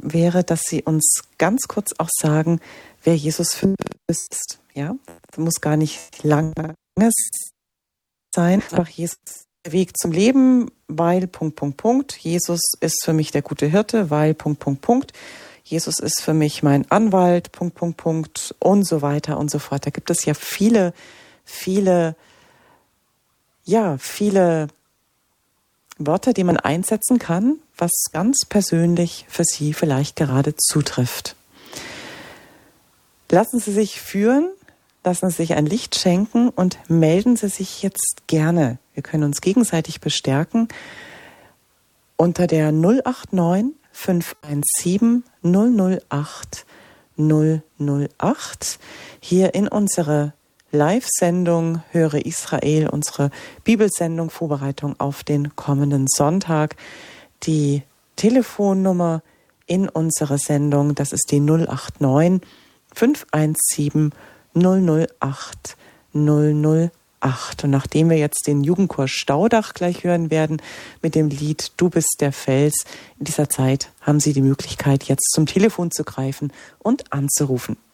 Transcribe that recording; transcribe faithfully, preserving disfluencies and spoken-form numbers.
wäre, dass Sie uns ganz kurz auch sagen, wer Jesus für uns ist. Ja, das muss gar nicht lange sein. Einfach Jesus der Weg zum Leben, weil Punkt, Punkt, Punkt. Jesus ist für mich der gute Hirte, weil Punkt, Punkt, Punkt. Jesus ist für mich mein Anwalt, Punkt, Punkt, Punkt und so weiter und so fort. Da gibt es ja viele, viele, ja, viele Worte, die man einsetzen kann, was ganz persönlich für Sie vielleicht gerade zutrifft. Lassen Sie sich führen, lassen Sie sich ein Licht schenken und melden Sie sich jetzt gerne. Wir können uns gegenseitig bestärken unter der null acht neun fünf eins sieben null null acht null null acht. Hier in unsere Live-Sendung Höre Israel, unsere Bibelsendung, Vorbereitung auf den kommenden Sonntag. Die Telefonnummer in unserer Sendung, das ist die null acht neun fünf eins sieben null null acht null null acht. Und nachdem wir jetzt den Jugendchor Staudach gleich hören werden mit dem Lied Du bist der Fels, in dieser Zeit haben Sie die Möglichkeit, jetzt zum Telefon zu greifen und anzurufen.